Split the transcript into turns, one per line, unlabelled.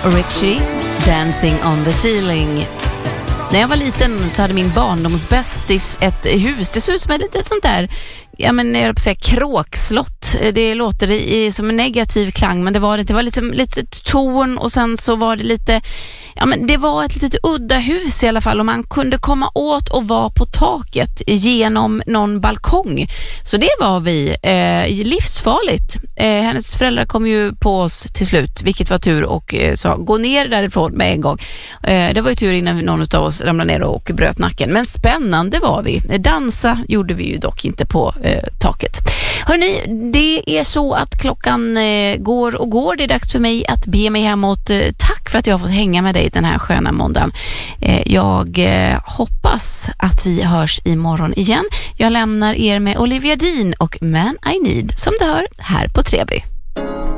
Richie, Dancing on the Ceiling. När jag var liten så hade min barndomsbästis ett hus. Det såg ut som ett lite sånt där, jag höll på att säga kråkslott. Det låter som en negativ klang, men det var inte. Det var lite torn och sen så var det lite, det var ett litet udda hus i alla fall, och man kunde komma åt och vara på taket genom någon balkong. Så det var vi livsfarligt. Hennes föräldrar kom ju på oss till slut, vilket var tur, och sa gå ner därifrån med en gång. Det var ju tur innan någon av oss ramlade ner och bröt nacken. Men spännande var vi. Dansa gjorde vi ju dock inte på taket. Hörrni, det är så att klockan går och går. Det är dags för mig att be mig hemåt. Tack för att jag har fått hänga med dig den här sköna måndagen. Jag hoppas att vi hörs imorgon igen. Jag lämnar er med Olivia Dean och Man I Need, som du hör här på Treby.